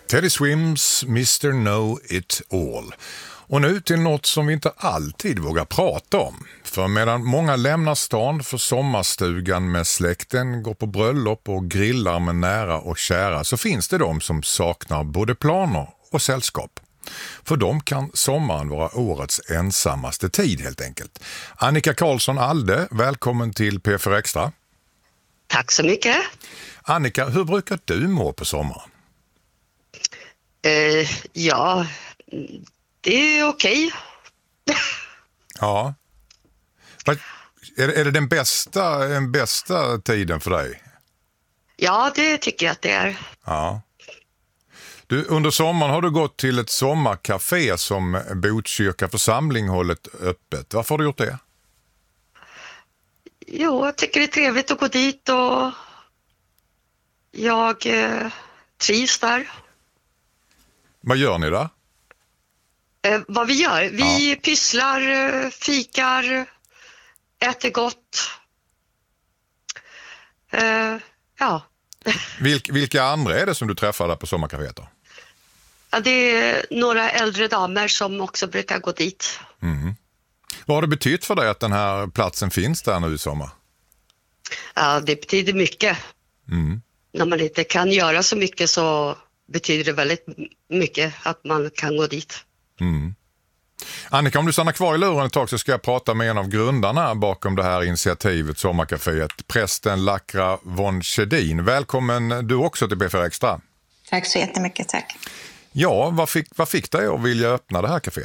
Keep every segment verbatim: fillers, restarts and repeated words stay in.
Teddy Swims mister Know-It-All. Och nu till något som vi inte alltid vågar prata om. För medan många lämnar stan för sommarstugan med släkten, går på bröllop och grillar med nära och kära, så finns det de som saknar både planer och sällskap. För dem kan sommaren vara årets ensammaste tid helt enkelt. Annika Karlsson Alde, välkommen till P fyra Extra. Tack så mycket. Annika, hur brukar du må på sommaren? Eh, ja, det är okej. Ja. Är, är det den bästa, den bästa tiden för dig? Ja, det tycker jag att det är. Ja. Du, under sommaren har du gått till ett sommarcafé som Botkyrka församling hållit öppet. Varför har du gjort det? Jo, jag tycker det är trevligt att gå dit och jag eh, trivs där. Vad gör ni där? Eh, vad vi gör? Vi Ja. pysslar, eh, fikar, äter gott. Eh, ja. Vilk, vilka andra är det som du träffar där på sommarcaféet då? ja, det är några äldre damer som också brukar gå dit. Mm. Vad har det betytt för dig att den här platsen finns där nu i sommar? Ja, det betyder mycket. Mm. När man inte kan göra så mycket så betyder det väldigt mycket att man kan gå dit. Mm. Annika, om du stannar kvar i luren ett tag så ska jag prata med en av grundarna bakom det här initiativet, sommarcaféet, prästen Lakra von Skedin. Välkommen du också till P fyra Extra. Tack så jättemycket, tack. Ja, vad fick, vad fick dig att vilja öppna det här caféet?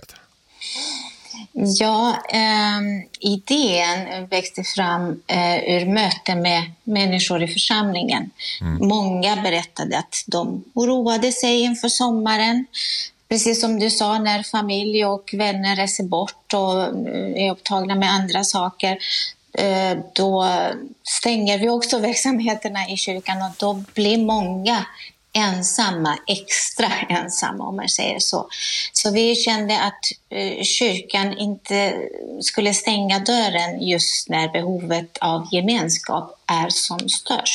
Ja, eh, idén växte fram eh, ur möte med människor i församlingen. Mm. Många berättade att de oroade sig inför sommaren. Precis som du sa, när familj och vänner reser bort och är upptagna med andra saker, eh, då stänger vi också verksamheterna i kyrkan och då blir många ensamma, extra ensamma om man säger så. Så vi kände att eh, kyrkan inte skulle stänga dörren just när behovet av gemenskap är som störst.